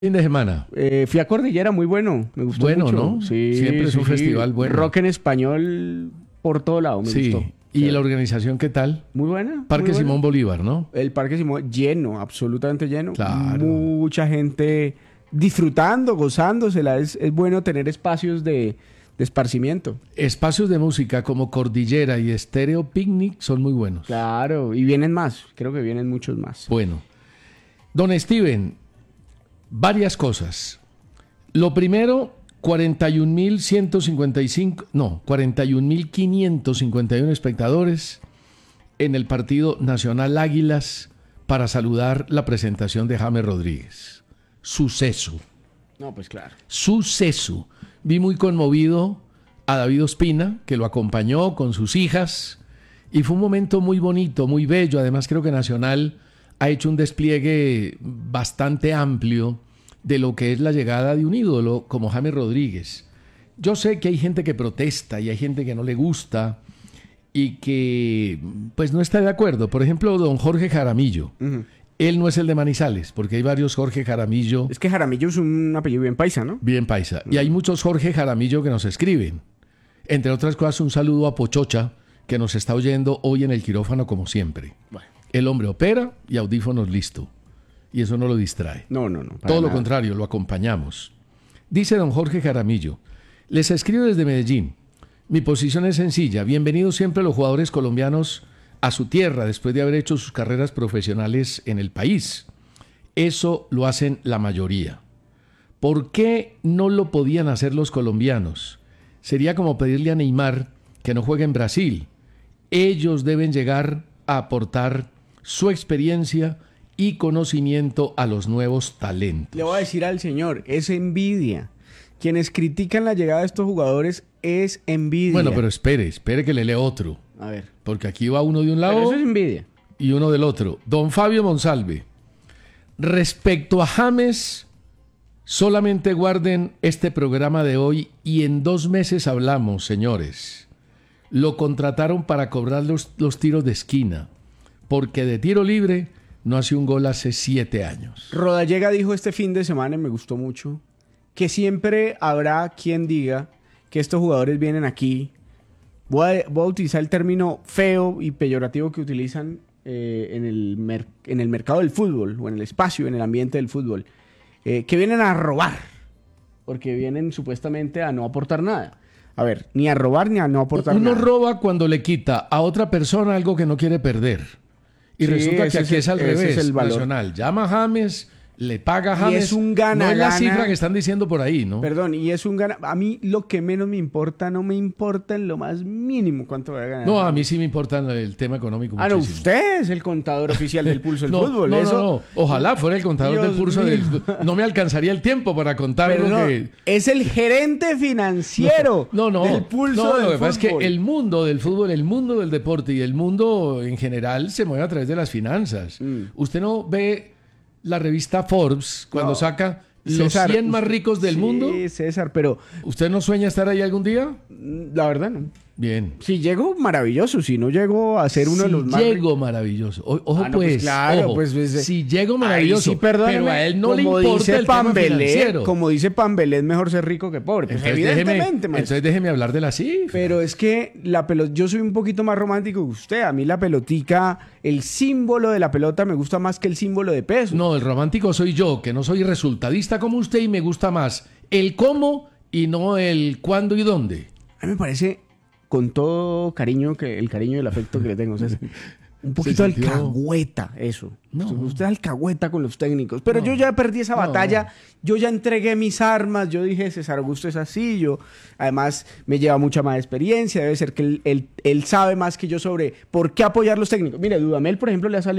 Fin de semana. Fui a Cordillera, muy bueno, me gustó Bueno, mucho. ¿no? Sí, Siempre es un festival bueno. Rock en español por todo lado, me Sí. gustó. ¿Y Sí. la organización qué tal? Muy buena. Parque muy buena. Simón Bolívar, ¿no? El Parque Simón lleno, absolutamente lleno. Claro. Mucha gente disfrutando, gozándosela. Es bueno tener espacios de esparcimiento. Espacios de música como Cordillera y Estéreo Picnic son muy buenos. Claro, y vienen más, creo que vienen muchos más. Bueno. Don Steven, varias cosas. Lo primero, 41.551 espectadores en el partido Nacional Águilas para saludar la presentación de James Rodríguez. Suceso. No, pues claro. Suceso. Vi muy conmovido a David Ospina, que lo acompañó con sus hijas, y fue un momento muy bonito, muy bello. Además, creo que Nacional ha hecho un despliegue bastante amplio de lo que es la llegada de un ídolo como James Rodríguez. Yo sé que hay gente que protesta y hay gente que no le gusta y que pues no está de acuerdo. Por ejemplo, don Jorge Jaramillo. Ujú. Él no es el de Manizales, porque hay varios Jorge Jaramillo Es que Jaramillo es un apellido bien paisa, ¿no? bien paisa. Y hay muchos Jorge Jaramillo que nos escriben. Entre otras cosas, un saludo a Pochocha, que nos está oyendo hoy en el quirófano como siempre. Bueno. El hombre opera y audífonos listo. Y eso no lo distrae. No. Para Todo lo nada. contrario, lo acompañamos. Dice don Jorge Jaramillo, les escribo desde Medellín. Mi posición es sencilla. Bienvenidos siempre los jugadores colombianos a su tierra después de haber hecho sus carreras profesionales en el país. Eso lo hacen la mayoría. ¿Por qué no lo podían hacer los colombianos? Sería como pedirle a Neymar que no juegue en Brasil. Ellos deben llegar a aportar su experiencia y conocimiento a los nuevos talentos. Le voy a decir al señor, es envidia. Quienes critican la llegada de estos jugadores es envidia. Bueno, pero espere que le lea otro. A ver. Porque aquí va uno de un Pero lado eso es envidia. y uno del otro. Don Fabio Monsalve. Respecto a James, solamente guarden este programa de hoy y en 2 meses hablamos, señores. Lo contrataron para cobrar los tiros de esquina, porque de tiro libre no hace un gol hace 7 años. Rodallega dijo este fin de semana, y me gustó mucho, que siempre habrá quien diga que estos jugadores vienen aquí. Voy a utilizar el término feo y peyorativo que utilizan en el mercado del fútbol, o en el espacio, en el ambiente del fútbol, que vienen a robar, porque vienen supuestamente a no aportar nada. A ver, ni a robar ni a no aportar Uno nada. roba cuando le quita a otra persona algo que no quiere perder. Y Sí, resulta que ese aquí es- es al ese revés. es el valor. Nacional llama a James, le paga a Y James. es un No es gana-gana. la cifra que están diciendo por ahí, ¿no? Perdón, y es un gana. A mí lo que menos me importa, no me importa en lo más mínimo cuánto va a ganar. No, a mí sí me importa el tema económico Ah, no, muchísimo. usted es el contador oficial del pulso del No, fútbol. no, Eso, no. Ojalá fuera el contador Dios del curso mío. No me alcanzaría el tiempo para contar Pero lo no, que... es el gerente financiero No. del pulso No, del lo que pasa es fútbol. que el mundo del fútbol, el mundo del deporte y el mundo en general se mueve a través de las finanzas. Usted no ve la revista Forbes cuando No. saca los César, 100 más ricos del mundo. Sí, César, pero ¿Usted no sueña estar ahí algún día? la verdad no. Bien. Si llego, maravilloso. Si no llego a ser uno de los más... llego maravilloso. Ojo, Ah, no, pues, claro, ojo. pues, Si llego Ahí maravilloso, sí, perdóneme, pero a él no le como importa dice el tema Pambelet, financiero. como dice Pambelet, mejor ser rico que pobre. Pues Entonces evidentemente, maestro. déjeme hablar de la cifra. Pero es que la pelota, yo soy un poquito más romántico que usted. A mí la pelotica, el símbolo de la pelota me gusta más que el símbolo de peso. No, el romántico soy yo, que no soy resultadista como usted y me gusta más el cómo y no el cuándo y dónde. A mí me parece, con todo cariño, que el cariño y el afecto que le tengo, o sea, un poquito sintió- alcahueta, eso. No. Usted alcahueta con los técnicos. Pero No. yo ya perdí esa No. batalla. Yo ya entregué mis armas. Yo dije, César Augusto es así. Yo, además, me lleva mucha más experiencia. Debe ser que él sabe más que yo sobre por qué apoyar los técnicos. Mire, Dudamel, por ejemplo, le ha salido